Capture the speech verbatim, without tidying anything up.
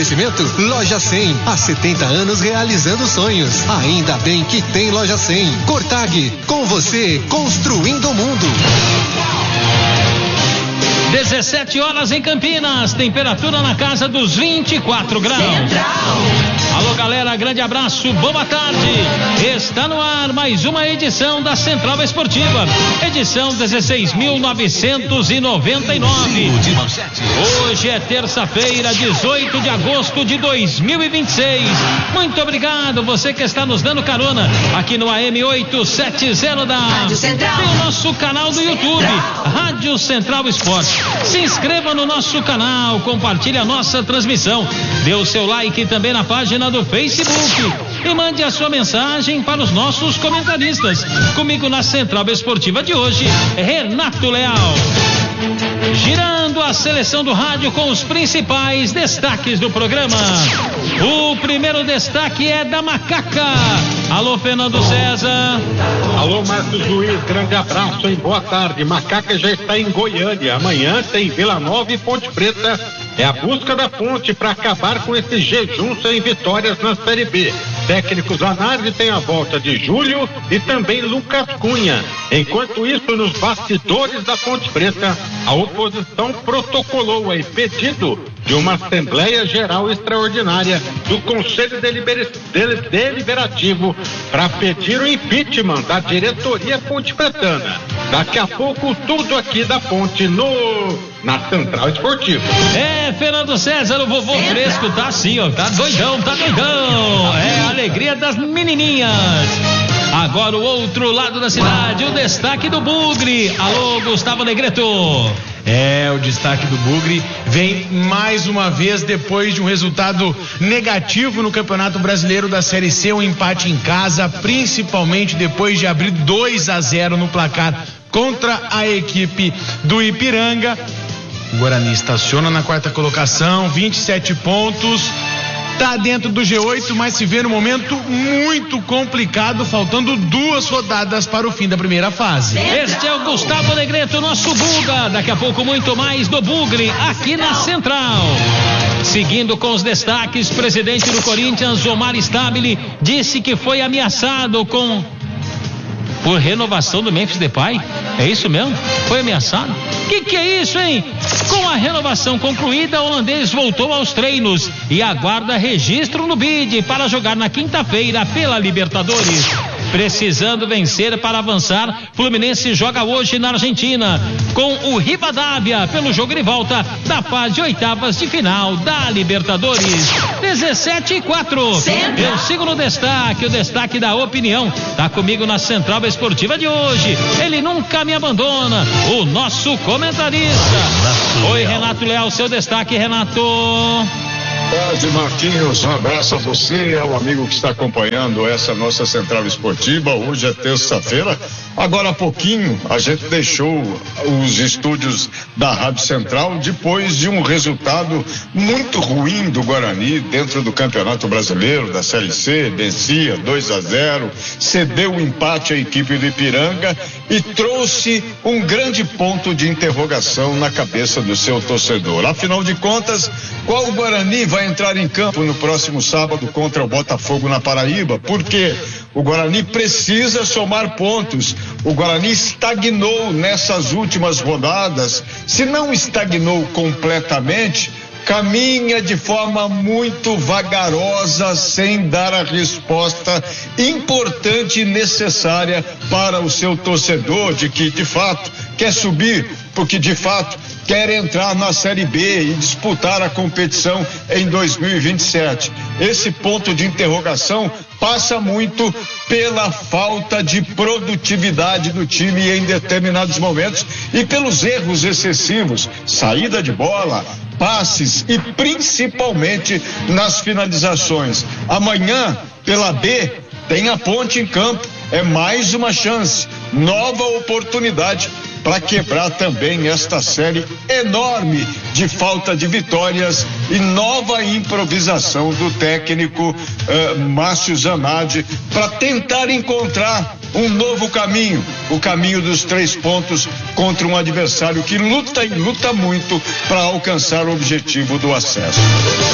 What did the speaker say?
Oferecimento Loja cem, há setenta anos realizando sonhos. Ainda bem que tem Loja cem. Cortag, com você, construindo o mundo. dezessete horas em Campinas, temperatura na casa dos vinte e quatro graus. Central. Alô galera, grande abraço, boa tarde. Está no ar mais uma edição da Central Esportiva, edição dezesseis mil novecentos e noventa e nove. Hoje é terça-feira, dezoito de agosto de dois mil e vinte e seis. Muito obrigado você que está nos dando carona aqui no A M oitocentos e setenta da Rádio Central. Tem o nosso canal do YouTube, Rádio Central Esporte. Se inscreva no nosso canal, compartilhe a nossa transmissão, dê o seu like também na página do Facebook e mande a sua mensagem para os nossos comentaristas. Comigo na Central Esportiva de hoje, Renato Leal. Girando a seleção do rádio com os principais destaques do programa. O primeiro destaque é da Macaca. Alô, Fernando César. Alô, Marcos Luiz, grande abraço e boa tarde. Macaca já está em Goiânia. Amanhã tem Vila Nova e Ponte Preta. É a busca da ponte para acabar com esse jejum sem vitórias na Série B. Técnico Zanardi tem a volta de Júlio e também Lucas Cunha. Enquanto isso, nos bastidores da Ponte Preta, a oposição protocolou aí pedido de uma Assembleia Geral Extraordinária do Conselho Deliber... Del... Deliberativo para pedir o impeachment da diretoria pontepretana. Daqui a pouco, tudo aqui da Ponte no... na Central Esportiva. É, Fernando César, o vovô fresco tá assim, ó, tá doidão, tá doidão. É a alegria das menininhas. Agora o outro lado da cidade, o destaque do Bugre. Alô, Gustavo Negreto. É, o destaque do Bugre vem mais uma vez depois de um resultado negativo no Campeonato Brasileiro da Série C, um empate em casa, principalmente depois de abrir dois a zero no placar contra a equipe do Ipiranga. O Guarani estaciona na quarta colocação, vinte e sete pontos, tá dentro do G oito, mas se vê num momento muito complicado, faltando duas rodadas para o fim da primeira fase. Este é o Gustavo Negreto, nosso Buga. Daqui a pouco muito mais do Bugre aqui na Central. Seguindo com os destaques, presidente do Corinthians, Omar Stabile, disse que foi ameaçado com por renovação do Memphis Depay. É isso mesmo? Foi ameaçado? Que que é isso, hein? Com a renovação concluída, o holandês voltou aos treinos e aguarda registro no B I D para jogar na quinta-feira pela Libertadores. Precisando vencer para avançar, Fluminense joga hoje na Argentina com o Rivadavia pelo jogo de volta da fase de oitavas de final da Libertadores. dezessete e quatro. Eu sigo no destaque, o destaque da opinião. Tá comigo na Central Esportiva de hoje. Ele nunca me abandona, o nosso comentarista. Oi, Renato Leal, seu destaque, Renato. Tarde, Marquinhos, um abraço a você, ao amigo que está acompanhando essa nossa Central Esportiva. Hoje é terça-feira. Agora há pouquinho a gente deixou os estúdios da Rádio Central depois de um resultado muito ruim do Guarani dentro do Campeonato Brasileiro da Série C. Vencia dois a zero, cedeu o empate à equipe do Ipiranga e trouxe um grande ponto de interrogação na cabeça do seu torcedor. Afinal de contas, qual Guarani vai entrar em campo no próximo sábado contra o Botafogo na Paraíba? Porque o Guarani precisa somar pontos. O Guarani estagnou nessas últimas rodadas. Se não estagnou completamente, caminha de forma muito vagarosa, sem dar a resposta importante e necessária para o seu torcedor, de que de fato quer subir, porque de fato quer entrar na Série B e disputar a competição em dois mil e vinte e sete. Esse ponto de interrogação passa muito pela falta de produtividade do time em determinados momentos e pelos erros excessivos, saída de bola, passes e principalmente nas finalizações. Amanhã, pela B, tem a Ponte em campo. É mais uma chance, nova oportunidade para quebrar também esta série enorme de falta de vitórias e nova improvisação do técnico uh, Márcio Zanardi para tentar encontrar um novo caminho, o caminho dos três pontos contra um adversário que luta e luta muito para alcançar o objetivo do acesso.